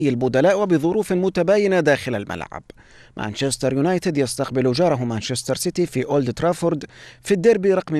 البدلاء وبظروف متباينة داخل الملعب. مانشستر يونايتد يستقبل جاره مانشستر سيتي في أولد ترافورد في الديربي رقم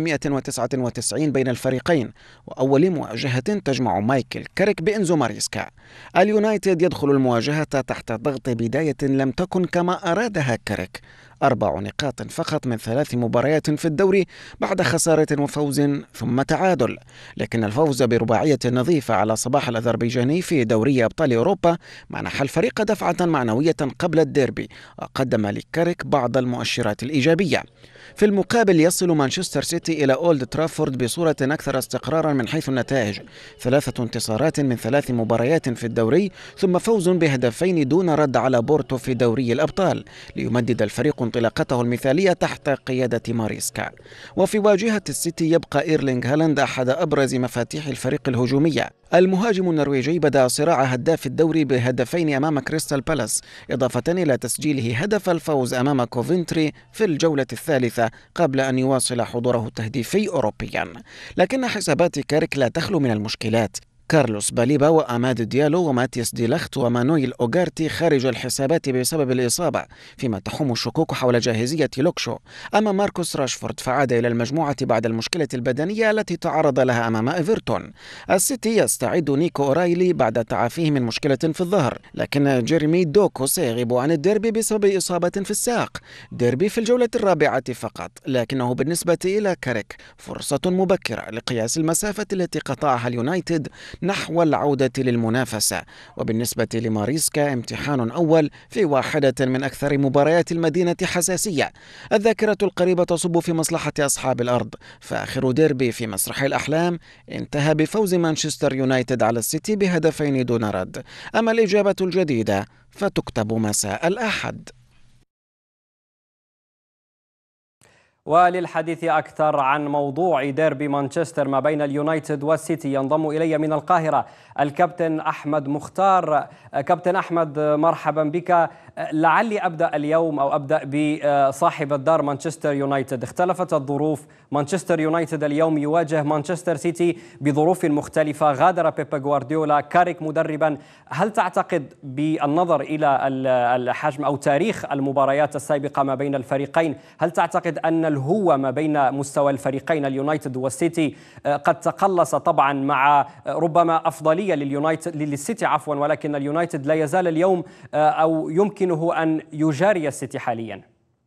199 بين الفريقين، وأول مواجهة تجمع مايكل كاريك بإنزو ماريسكا. اليونايتد يدخل المواجهة تحت ضغط بداية لم تكن كما أرادها كاريك، 4 نقاط فقط من 3 مباريات في الدوري بعد خسارة وفوز ثم تعادل، لكن الفوز برباعية نظيفة على صباح الأذربيجاني في دوري أبطال أوروبا منح الفريق دفعة معنوية قبل الديربي، وقدم لكاريك بعض المؤشرات الإيجابية. في المقابل يصل مانشستر سيتي إلى أولد ترافورد بصورة أكثر استقرارا من حيث النتائج، 3 انتصارات من 3 مباريات في الدوري، ثم فوز بهدفين دون رد على بورتو في دوري الأبطال، ليمدد الفريق انطلاقته المثالية تحت قيادة ماريسكا. وفي واجهة السيتي يبقى إيرلينغ هالاند أحد أبرز مفاتيح الفريق الهجومية. المهاجم النرويجي بدأ صراع هداف الدوري بهدفين أمام كريستال بالاس، إضافة إلى تسجيله هدف الفوز أمام كوفنتري في الجولة الثالثة قبل أن يواصل حضوره التهديفي أوروبيا. لكن حسابات كاريك لا تخلو من المشكلات. كارلوس باليبا وأماد ديالو وماتياس ديلخت ومانويل أوغارتي خارج الحسابات بسبب الإصابة، فيما تحوم الشكوك حول جاهزية لوكشو. أما ماركوس راشفورد فعاد إلى المجموعة بعد المشكلة البدنية التي تعرض لها أمام إيفرتون. السيتي يستعد نيكو أورايلي بعد تعافيه من مشكلة في الظهر، لكن جيرمي دوكو سيغيب عن الديربي بسبب إصابة في الساق. ديربي في الجولة الرابعة فقط، لكنه بالنسبة إلى كاريك فرصة مبكرة لقياس المسافة التي قطعها اليونايتد نحو العودة للمنافسة. وبالنسبة لماريسكا امتحان أول في واحدة من أكثر مباريات المدينة حساسية. الذاكرة القريبة تصب في مصلحة أصحاب الأرض، فآخر ديربي في مسرح الأحلام انتهى بفوز مانشستر يونايتد على السيتي بهدفين دون رد. أما الإجابة الجديدة فتكتب مساء الأحد. وللحديث أكثر عن موضوع ديربي مانشستر ما بين اليونايتد والسيتي ينضم إلي من القاهرة الكابتن أحمد مختار. كابتن أحمد، مرحبا بك. لعلي أبدأ اليوم أو أبدأ بصاحب الدار مانشستر يونايتد. اختلفت الظروف، مانشستر يونايتد اليوم يواجه مانشستر سيتي بظروف مختلفة. غادر بيب غوارديولا، كاريك مدربا. هل تعتقد بالنظر إلى الحجم أو تاريخ المباريات السابقة ما بين الفريقين، هل تعتقد أن الهوة ما بين مستوى الفريقين اليونايتد والسيتي قد تقلص، طبعا مع ربما أفضلية للسيتي ولكن اليونايتد لا يزال اليوم أو يمكنه أن يجاري السيتي حاليا؟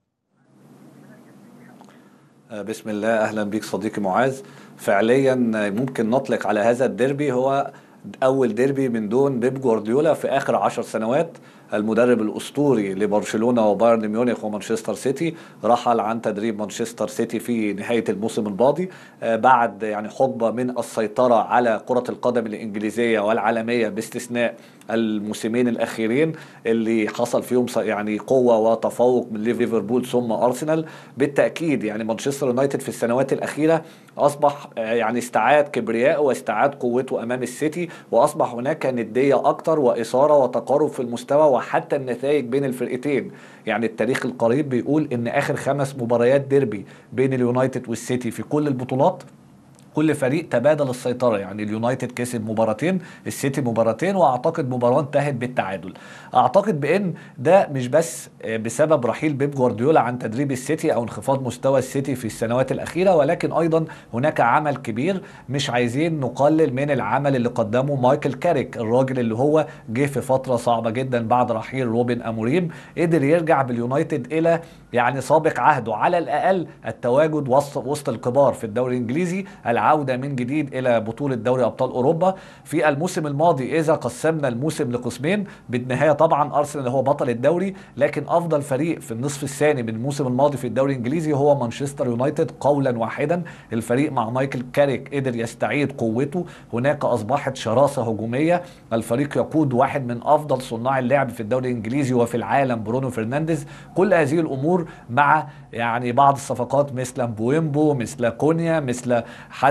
بسم الله، أهلا بك صديقي معاذ. فعليا ممكن نطلق على هذا الديربي هو أول ديربي من دون بيب جوارديولا في آخر 10 سنوات. المدرب الأسطوري لبرشلونة وبايرن ميونخ ومانشستر سيتي رحل عن تدريب مانشستر سيتي في نهاية الموسم الماضي بعد حقبة من السيطرة على كرة القدم الإنجليزية والعالمية، باستثناء الموسمين الأخيرين اللي حصل فيهم قوة وتفوق من ليفربول ثم أرسنال. بالتأكيد مانشستر يونايتد في السنوات الأخيرة أصبح استعاد كبرياءه واستعاد قوته أمام السيتي، وأصبح هناك ندية أكتر وإثارة وتقارب في المستوى وحتى النتائج بين الفرقتين. التاريخ القريب بيقول إن آخر 5 مباريات ديربي بين اليونايتد والسيتي في كل البطولات كل فريق تبادل السيطرة. اليونايتد كسب مباراتين، السيتي مباراتين، واعتقد مباراة انتهت بالتعادل. اعتقد بان ده مش بس بسبب رحيل بيب جوارديولا عن تدريب السيتي او انخفاض مستوى السيتي في السنوات الاخيرة، ولكن ايضا هناك عمل كبير. مش عايزين نقلل من العمل اللي قدمه مايكل كاريك، الراجل اللي هو جه في فترة صعبة جدا بعد رحيل روبن اموريم، قدر يرجع باليونايتد الى سابق عهده، على الاقل التواجد وسط الكبار في الدوري الانجليزي، العودة من جديد إلى بطولة دوري أبطال أوروبا. في الموسم الماضي إذا قسمنا الموسم لقسمين، بالنهاية طبعا أرسنال هو بطل الدوري، لكن أفضل فريق في النصف الثاني من الموسم الماضي في الدوري الإنجليزي هو مانشستر يونايتد قولا واحدا. الفريق مع مايكل كاريك قدر يستعيد قوته، هناك أصبحت شراسة هجومية، الفريق يقود واحد من أفضل صناع اللعب في الدوري الإنجليزي وفي العالم برونو فرنانديز. كل هذه الأمور مع بعض الصفقات مثل مبويمبو، مثل كونيا، مثل حتى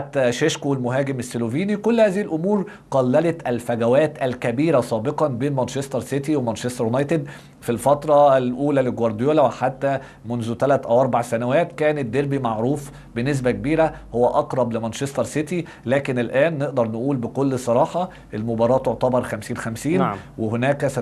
حتى شيشكو المهاجم السلوفيني. كل هذه الأمور قللت الفجوات الكبيرة سابقا بين مانشستر سيتي ومانشستر يونايتد في الفترة الأولى لجوارديولا، وحتى منذ 3 أو 4 سنوات كان الديربي معروف بنسبة كبيرة هو أقرب لمانشستر سيتي. لكن الآن نقدر نقول بكل صراحة المباراة تعتبر 50-50. نعم. وهناك